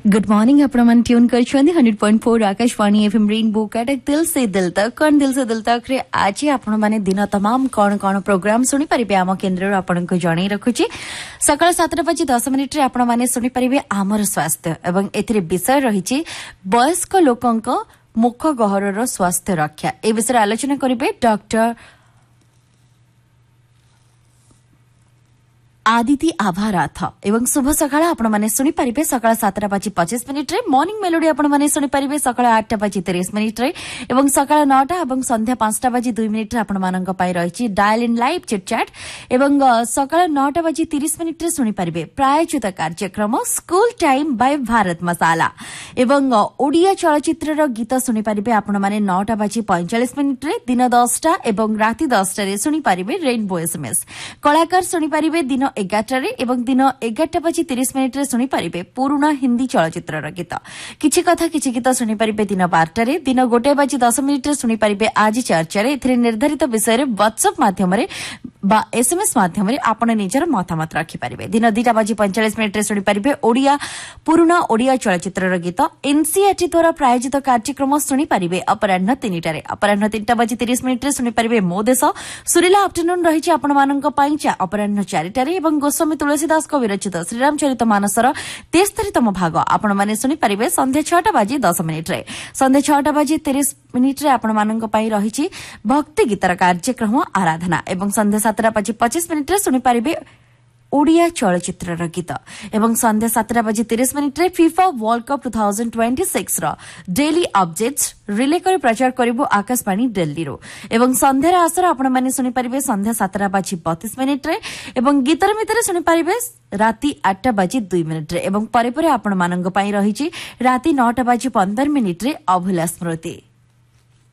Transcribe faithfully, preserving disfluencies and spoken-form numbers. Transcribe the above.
Good morning आपण tune कर hundred point four Akashvani FM rainbow Cuttack दिल से दिल तक कौन दिल से दिल तक रे आज आपण माने दिन तमाम कौन कौन प्रोग्राम सुनी परिबे आम केन्द्र आपण को जणाई रखुची सकाळ सातटा बजे दस मिनिट रे आपण माने सुनी परिबे आमर स्वास्थ्य एवं एथिरे विषय रहिची वयस्क लोकंक मुख गहरर स्वास्थ्य रक्षा ए विषय आलोचना करिबे डॉक्टर आदिति आभाराथ एवं शुभ सकाळ आपण माने सुनी परिबे सकाळ सातटा बाजी पच्चीस मिनिट रे मॉर्निंग मेलोडी आपण माने सुनी परिबे सकाळ आठटा बाजी तीस मिनिट रे एवं सकाळ नौटा एवं संध्या पांचटा बाजी दो मिनिट रे आपण मानक पाई रहिची dial in live chit chat एवं सकाळ नौटा बाजी तीस मिनिट रे सुनी परिबे प्रायोजित कार्यक्रम स्कूल टाइम बाय भारत मसाला एवं ओडिया चलचित्र रो गीत सुनी परिबे आपण माने नौटा बाजी पैंतालीस मिनिट रे दिन दसटा एवं राति दसटा रे सुनी परिबे रेनबो एसएमएस कलाकार सुनी परिबे दिन एगारटे एवं दिन एगारटा बजी तीस मिनिट रे सुनी परिबे पुराना हिंदी चलचित्र गीत किछि कथा किछि गीत सुनी परिबे दिन बारटे दिन गोटे बजी दस मिनिट रे सुनी परिबे आज चर्चा रे एथिरे निर्धारित विषय रे व्हाट्सएप माध्यम रे बा एसएमएस माध्यम रे आपण निजर मतामत राखि परिबे दिन दुटा बजी पैंतालीस मिनिट रे सुनी परिबे ओडिया पुराना ओडिया चलचित्र गीत एनसीईआरटी द्वारा प्रायोजित कार्यक्रम सुनी परिबे अपराह्न तीनटा रे अपराह्न तीनटा बजी तीस मिनिट रे सुनी परिबे मो देश सुरीला आफ्टरनून रहिछि आपण मानक पाइचा अपराह्न चारिटा रे एवं गोस्वामी तुलसीदास को विरचित श्रीराम चरित मानसर तेस्तरीतम भाग आपण माने सुनी परिबे संध्या छटा बाजी दस मिनिट रे संध्या छटा बाजी तीस मिनिट रे आपण मानक पाई रहिछि भक्ति गीतर कार्यक्रम आराधना एवं संध्या सातटा बाजी पच्चीस मिनिट रे सुनी परिबे ओडिया चलचित्र गीत एवं संध्या सातटा बजी तीस मिनिट रे फीफा वर्ल्ड कप दो हज़ार छब्बीस रो डेली अपडेट्स रिले कर प्रचार करिबो आकाशवाणी दिल्ली रो एवं संध्यार आसर आपण माने सुनी परिबे संध्या सातटा बजी बत्तीस मिनिट रे एवं गीतर मितर सुनी परिबे राति आठटा बजी दो मिनिट रे एवं परे परे आपण मानंग पई रहिछि राति नौटा बजी पंद्रह मिनिट रे अभुला स्मृति।